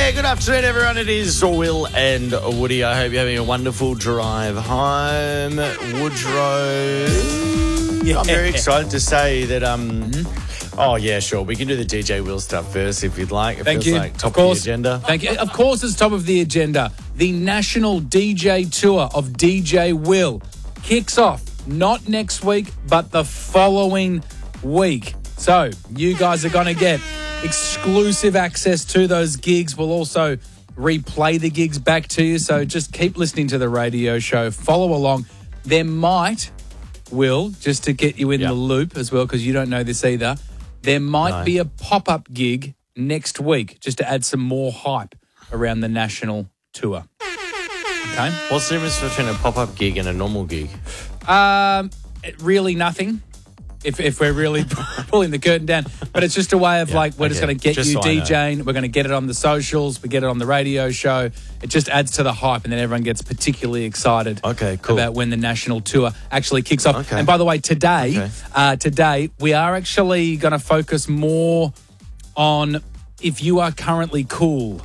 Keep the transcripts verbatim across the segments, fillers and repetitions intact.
Yeah, good afternoon, everyone. It is Will and Woody. I hope you're having a wonderful drive home. Woodrow. Yeah. I'm very excited to say that, um, mm-hmm. oh, yeah, sure. We can do the D J Will stuff first if you'd like. It Thank feels you. like top of, course. of the agenda. Thank you. Of course, it's top of the agenda. The National D J Tour of D J Will kicks off not next week, but the following week. So you guys are going to get exclusive access to those gigs. We'll also replay the gigs back to you. So just keep listening to the radio show. Follow along. There might, Will, just to get you in yep. the loop as well, because you don't know this either, there might no. be a pop-up gig next week just to add some more hype around the national tour. Okay? What's the difference between a pop-up gig and a normal gig? Um, really nothing. If if we're really pulling the curtain down. But it's just a way of yeah, like, we're okay. just going to get just you so DJing. We're going to get it on the socials. We get it on the radio show. It just adds to the hype, and then everyone gets particularly excited okay, cool. about when the national tour actually kicks off. Okay. And by the way, today, okay. uh, today we are actually going to focus more on if you are currently cool.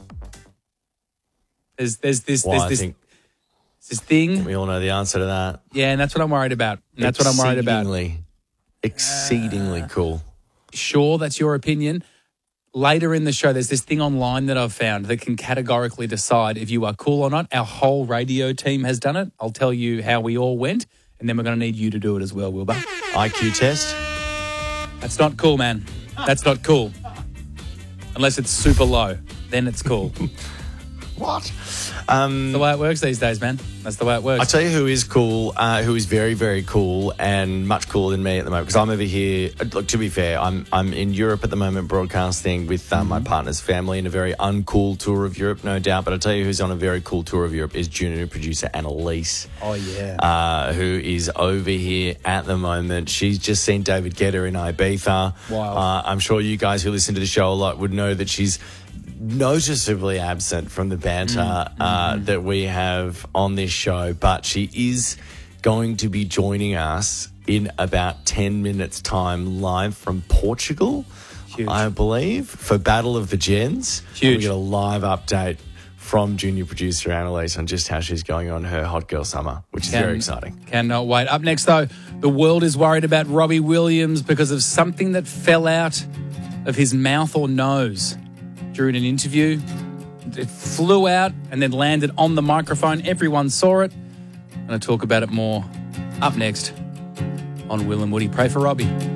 There's, there's this, well, there's this, I think this thing. we all know the answer to that. Yeah, and that's what I'm worried about. And that's what I'm worried about. Exceedingly uh, cool. Sure, that's your opinion. Later in the show, there's this thing online that I've found that can categorically decide if you are cool or not. Our whole radio team has done it. I'll tell you how we all went, and then we're going to need you to do it as well, Wilbur. I Q test? That's not cool, man. That's not cool. Unless it's super low. Then it's cool. What? Um, That's the way it works these days, man. That's the way it works. I'll tell you who is cool, uh, who is very, very cool and much cooler than me at the moment, because I'm over here. Look, to be fair, I'm I'm in Europe at the moment broadcasting with uh, mm-hmm. my partner's family in a very uncool tour of Europe, no doubt. But I'll tell you who's on a very cool tour of Europe is junior producer Annalise. Oh, yeah. Uh, who is over here at the moment. She's just seen David Guetta in Ibiza. Wow. Uh, I'm sure you guys who listen to the show a lot would know that she's noticeably absent from the banter mm, uh, mm-hmm. that we have on this show, but she is going to be joining us in about ten minutes time live from Portugal. Huge. I believe, for Battle of the Gens. Huge. We get a live update from junior producer Annalise on just how she's going on her hot girl summer, which is Can, very exciting. Cannot wait. Up next, though, the world is worried about Robbie Williams because of something that fell out of his mouth or nose during an interview. It flew out and then landed on the microphone. Everyone saw it. I'm going to talk about it more up next on Will and Woody. Pray for Robbie.